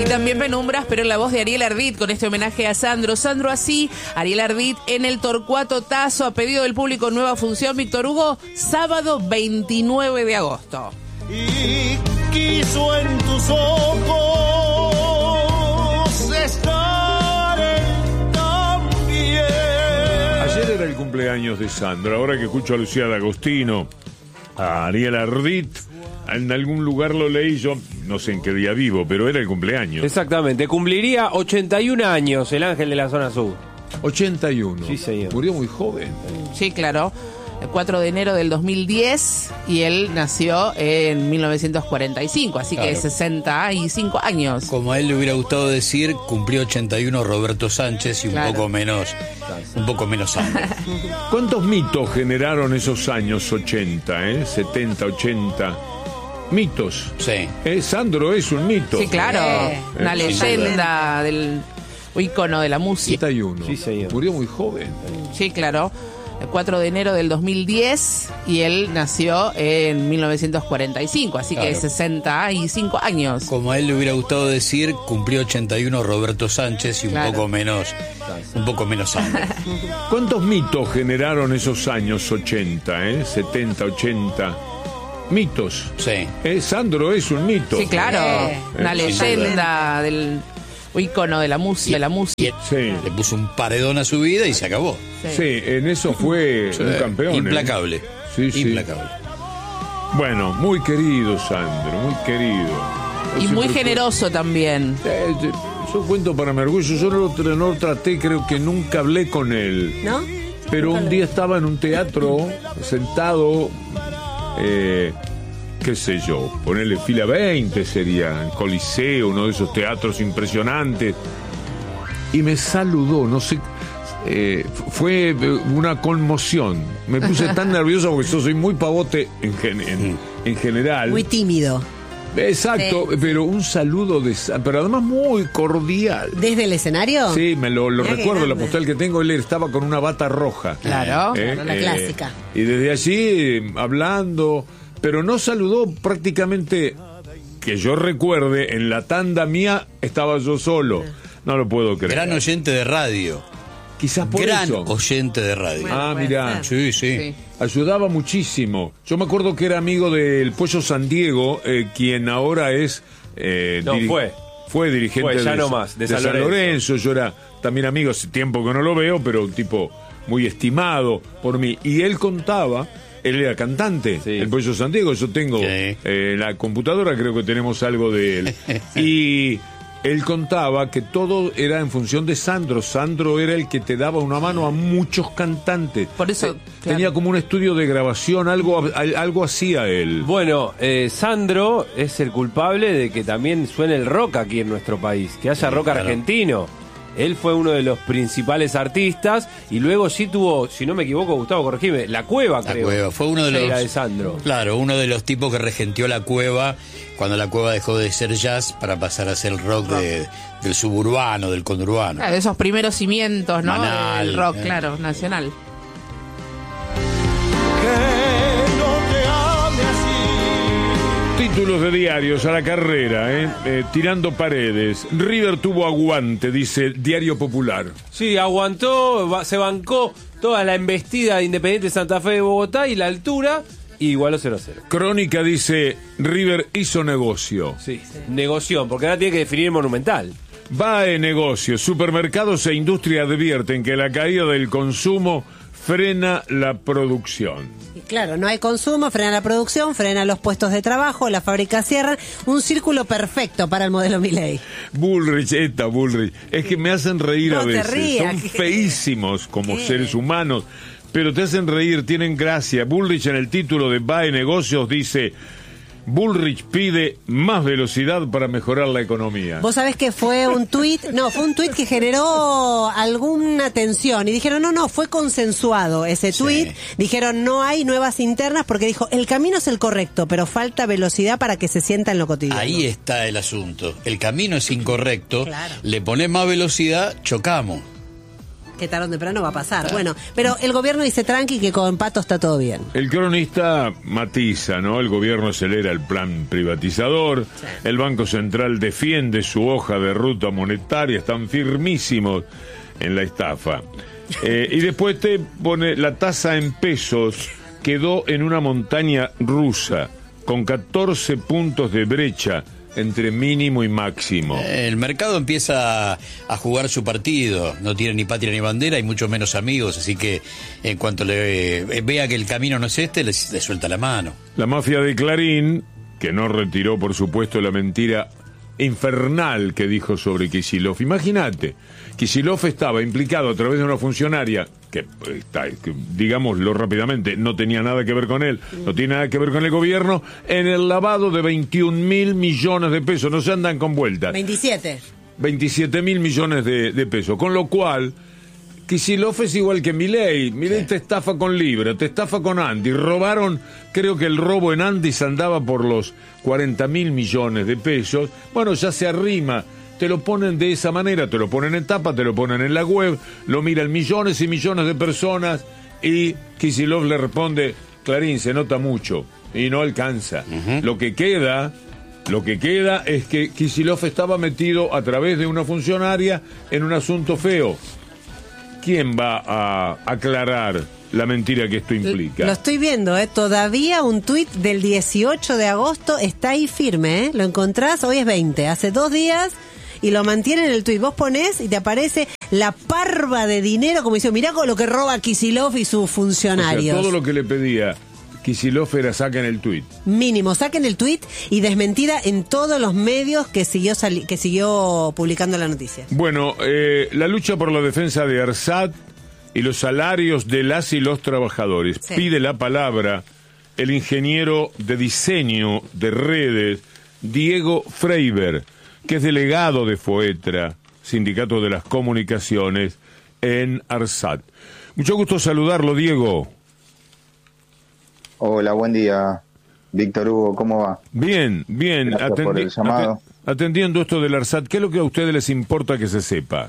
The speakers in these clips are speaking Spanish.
también Penumbras, pero en la voz de Ariel Ardit, con este homenaje a Sandro. Sandro así, Ariel Ardit en el Torcuato Tazo, a pedido del público, nueva función, Víctor Hugo, sábado 29 de agosto. Y quiso en tus ojos estar él también. Ayer era el cumpleaños de Sandro. Ahora que escucho a Lucía D'Agostino, a Ariel Ardit, en algún lugar lo leí yo, no sé en qué día vivo, pero era el cumpleaños. Exactamente, cumpliría 81 años el ángel de la zona sur. 81. Sí, señor. Murió muy joven. Sí, claro. El 4 de enero del 2010 y él nació en 1945, así Claro. que 65 años. Como a él le hubiera gustado decir, cumplió 81 Roberto Sánchez y un Claro. poco menos Sandro. ¿Cuántos mitos generaron esos años 80, 70, 80? Mitos. Sí. Sandro es un mito. Sí, claro. Una Sí, leyenda del ícono de la música. 71. Sí, señor. Murió muy joven. Sí, claro. El 4 de enero del 2010 y él nació en 1945, así Claro. que 65 años. Como a él le hubiera gustado decir, cumplió 81 Roberto Sánchez y un Claro. poco menos Sandro. ¿Cuántos mitos generaron esos años 80, 70, 80? Mitos. Sí. Sandro es un mito. Sí, claro. Una Sí, leyenda del ícono de la música. Sí. Le puso un paredón a su vida y se acabó. Sí, en eso fue un campeón. Implacable. Sí, sí. Implacable. Bueno, muy querido Sandro, muy querido. Y muy Siempre generoso también. yo cuento para mi orgullo, yo no traté, creo que nunca hablé con él. ¿No? Pero un día estaba en un teatro, sentado, qué sé yo, ponerle fila 20 sería, en Coliseo, uno de esos teatros impresionantes. Y me saludó, no sé, fue una conmoción. Me puse tan nervioso porque yo soy muy pavote en general. Muy tímido. Exacto, Sí. pero un saludo, pero además muy cordial. ¿Desde el escenario? Sí, me lo Mirá qué recuerdo, la grande. postal que tengo, él estaba con una bata roja. Claro. Claro, la clásica. Y desde allí, hablando, pero no saludó prácticamente, que yo recuerde, en la tanda mía estaba yo solo. No lo puedo creer. Gran oyente de radio. Quizás por Gran eso. oyente de radio. Ah, mirá. Sí, sí. Sí. Ayudaba muchísimo. Yo me acuerdo que era amigo del Pollo San Diego, quien ahora es... Fue dirigente Fue, ya de, no más, de San San Lorenzo. Yo era también amigo, hace tiempo que no lo veo, pero un tipo muy estimado por mí. Y él contaba, él era cantante, Sí. el Pollo San Diego. Yo tengo Sí. la computadora, creo que tenemos algo de él. Y él contaba que todo era en función de Sandro. Sandro era el que te daba una mano a muchos cantantes. Por eso, Tenía claro. como un estudio de grabación, algo hacía él. Bueno, Sandro es el culpable de que también suene el rock aquí en nuestro país, que haya rock claro. argentino. Él fue uno de los principales artistas y luego sí tuvo, si no me equivoco, Gustavo, corregime, La Cueva, La creo. Cueva. Fue uno de los. Era de Sandro. Claro, uno de los tipos que regenteó La Cueva cuando La Cueva dejó de ser jazz para pasar a ser el rock del suburbano, del conurbano. Claro, esos primeros cimientos, ¿no? Manal, El rock, claro, nacional. Que no te ame así. Títulos de diarios a la carrera, tirando paredes. River tuvo aguante, dice Diario Popular. Sí, aguantó, se bancó toda la embestida de Independiente Santa Fe de Bogotá y la altura, y igualó 0-0. Crónica dice, River hizo negocio. Sí, negoción, porque ahora tiene que definir Monumental. Va en negocio. Supermercados e industria advierten que la caída del consumo frena la producción. Y claro, no hay consumo, frena la producción, frena los puestos de trabajo, las fábricas cierran. Un círculo perfecto para el modelo Milei. Bullrich, es que me hacen reír No a te veces. rías, Son ¿qué? feísimos como ¿Qué? seres humanos, pero te hacen reír, tienen gracia. Bullrich en el título de Va en negocios dice, Bullrich pide más velocidad para mejorar la economía. Vos sabés que fue un tuit que generó alguna tensión y dijeron, no, fue consensuado ese tuit. Sí. Dijeron, no hay nuevas internas porque dijo, el camino es el correcto, pero falta velocidad para que se sienta en lo cotidiano. Ahí está el asunto. El camino es incorrecto. Claro. Le ponés más velocidad, chocamos. que tarde o temprano va a pasar. Bueno, pero el gobierno dice tranqui que con Pato está todo bien. El cronista matiza, ¿no? El gobierno acelera el plan privatizador, Sí. el Banco Central defiende su hoja de ruta monetaria, están firmísimos en la estafa. Y después te pone la tasa en pesos, quedó en una montaña rusa, con 14 puntos de brecha entre mínimo y máximo. El mercado empieza a jugar su partido, no tiene ni patria ni bandera y mucho menos amigos, así que en cuanto le vea que el camino no es este, le suelta la mano. La mafia de Clarín, que no retiró, por supuesto, la mentira infernal que dijo sobre Kicillof. Imagínate, Kicillof estaba implicado a través de una funcionaria que digámoslo rápidamente, no tenía nada que ver con él, no tiene nada que ver con el gobierno, en el lavado de 21.000 millones de pesos. No se andan con vueltas. 27.000 millones de pesos. Con lo cual, Kicillof es igual que Milei. Milei te estafa con Libra, te estafa con Andy. Robaron, creo que el robo en Andes andaba por los 40.000 millones de pesos. Bueno, ya se arrima. Te lo ponen de esa manera, te lo ponen en tapa, te lo ponen en la web, lo miran millones y millones de personas y Kicillof le responde, Clarín, se nota mucho y no alcanza. Lo que queda es que Kicillof estaba metido a través de una funcionaria en un asunto feo. ¿Quién va a aclarar la mentira que esto implica? Lo estoy viendo, todavía un tuit del 18 de agosto está ahí firme, lo encontrás, hoy es 20, hace 2 días y lo mantiene en el tuit. Vos ponés y te aparece la parva de dinero, como diciendo, mirá con lo que roba Kicillof y sus funcionarios. O sea, todo lo que le pedía Kicillof era saquen el tuit. Mínimo, saquen el tuit y desmentida en todos los medios que siguió publicando la noticia. Bueno, la lucha por la defensa de ARSAT y los salarios de las y los trabajadores. Sí. Pide la palabra el ingeniero de diseño de redes, Diego Freiber, que es delegado de FOETRA, Sindicato de las Comunicaciones, en ARSAT. Mucho gusto saludarlo, Diego. Hola, buen día, Víctor Hugo, ¿cómo va? Bien. Gracias por el llamado. Atendiendo esto del ARSAT, ¿qué es lo que a ustedes les importa que se sepa?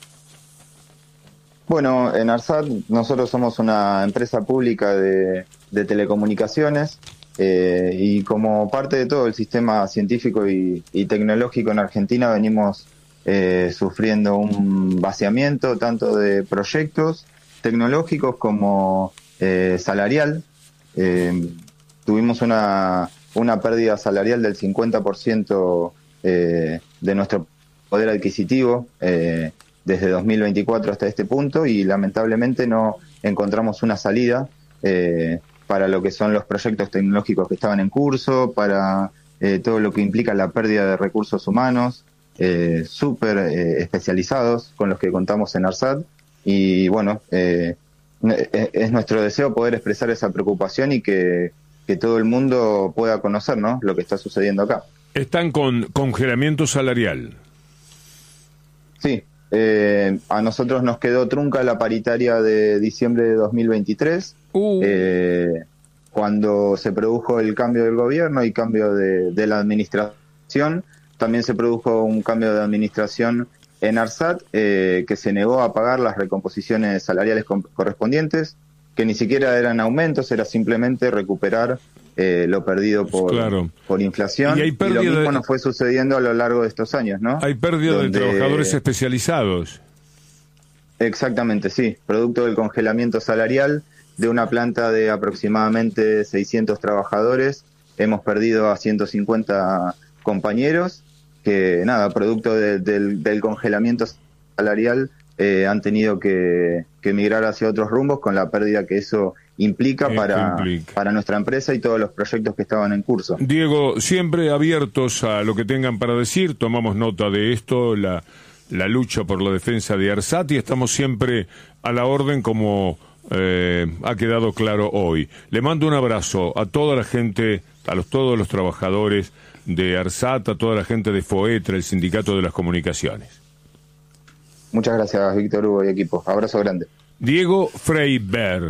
Bueno, en ARSAT nosotros somos una empresa pública de telecomunicaciones y como parte de todo el sistema científico y tecnológico en Argentina venimos sufriendo un vaciamiento tanto de proyectos tecnológicos como salarial. Tuvimos una pérdida salarial del 50% de nuestro poder adquisitivo desde 2024 hasta este punto y lamentablemente no encontramos una salida para lo que son los proyectos tecnológicos que estaban en curso, para todo lo que implica la pérdida de recursos humanos súper especializados con los que contamos en ARSAT y bueno, es nuestro deseo poder expresar esa preocupación y que todo el mundo pueda conocer, ¿no?, lo que está sucediendo acá. Están con congelamiento salarial. Sí, a nosotros nos quedó trunca la paritaria de diciembre de 2023, cuando se produjo el cambio del gobierno y cambio de la administración. También se produjo un cambio de administración en ARSAT que se negó a pagar las recomposiciones salariales correspondientes, que ni siquiera eran aumentos, era simplemente recuperar lo perdido por inflación. Y lo mismo nos fue sucediendo a lo largo de estos años, ¿no? Hay pérdida de trabajadores especializados. Exactamente, sí. Producto del congelamiento salarial de una planta de aproximadamente 600 trabajadores, hemos perdido a 150 compañeros que, nada, producto del congelamiento salarial, han tenido que migrar hacia otros rumbos con la pérdida que eso implica para nuestra empresa y todos los proyectos que estaban en curso. Diego, siempre abiertos a lo que tengan para decir, tomamos nota de esto, la lucha por la defensa de ARSAT y estamos siempre a la orden como ha quedado claro hoy. Le mando un abrazo a toda la gente, todos los trabajadores de ARSAT, a toda la gente de FOETRA, el Sindicato de las Comunicaciones. Muchas gracias, Víctor Hugo y equipo. Abrazo grande. Diego Freiber.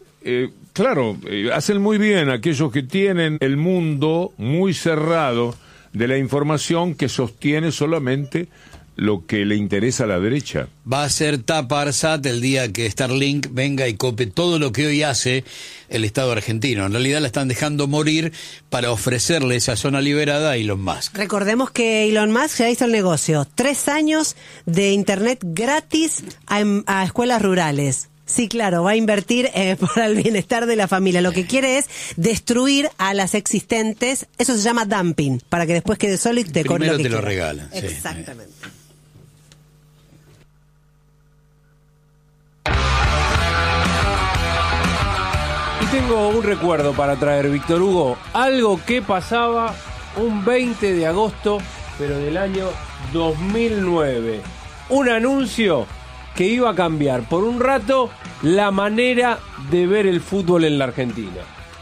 Hacen muy bien aquellos que tienen el mundo muy cerrado de la información que sostiene solamente lo que le interesa a la derecha. Va a ser tapa Arsat el día que Starlink venga y cope todo lo que hoy hace el Estado argentino. En realidad la están dejando morir para ofrecerle esa zona liberada a Elon Musk. Recordemos que Elon Musk ya hizo el negocio. 3 años de internet gratis a escuelas rurales. Sí, claro, va a invertir para el bienestar de la familia. Lo que quiere es destruir a las existentes. Eso se llama dumping, para que después quede solo y te cobre lo que Primero te lo quieras. regalan. Sí. Exactamente. Y tengo un recuerdo para traer, Víctor Hugo. Algo que pasaba un 20 de agosto, pero del año 2009. Un anuncio que iba a cambiar por un rato la manera de ver el fútbol en la Argentina.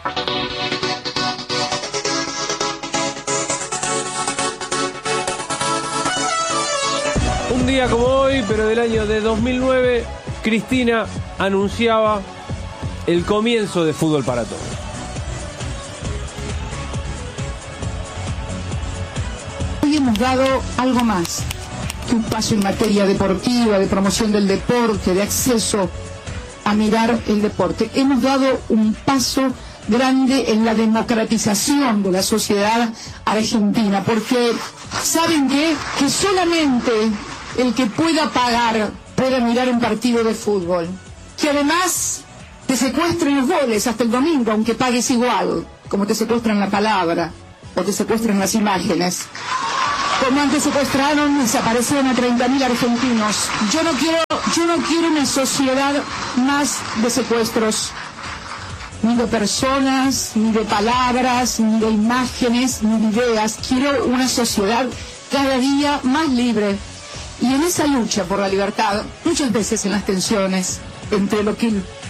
Un día como hoy, pero del año de 2009, Cristina anunciaba el comienzo de Fútbol para Todos. Hoy hemos dado algo más que un paso en materia deportiva, de promoción del deporte, de acceso a mirar el deporte. Hemos dado un paso grande en la democratización de la sociedad argentina, porque ¿saben qué? Que solamente el que pueda pagar pueda mirar un partido de fútbol. Que además te secuestren los goles hasta el domingo, aunque pagues igual, como te secuestran la palabra o te secuestran las imágenes. Como antes secuestraron y desaparecieron a 30.000 argentinos. Yo no quiero una sociedad más de secuestros, ni de personas, ni de palabras, ni de imágenes, ni de ideas. Quiero una sociedad cada día más libre. Y en esa lucha por la libertad, muchas veces en las tensiones entre lo que